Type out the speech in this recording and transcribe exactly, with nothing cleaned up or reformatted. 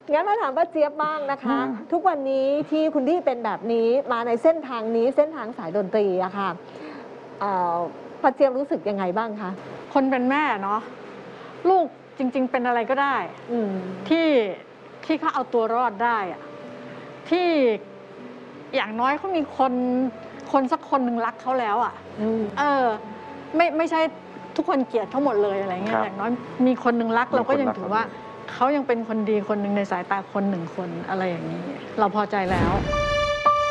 งั้นมาถามป้าเจี๊ยบบ้างนะคะ ทุกวันนี้ที่คุณดี้เป็นแบบนี้มาในเส้นทางนี้เส้นทางสายดนตรีอะค่ะป้าเจี๊ยบรู้สึกยังไงบ้างคะคนเป็นแม่เนาะลูกจริงๆเป็นอะไรก็ได้ที่ที่เขาเอาตัวรอดได้อะที่อย่างน้อยเขามีคนคนสักคนหนึ่งรักเขาแล้วอะเออไม่ไม่ใช่ทุกคนเกลียดเขาหมดเลยอะไรเงี้ยอย่างน้อยมีคนหนึ่งรักเราก็ยังถือว่าเขายังเป็นคนดีคนหนึ่งในสายตาคนหนึ่งคนอะไรอย่างนี้เราพอใจแล้ว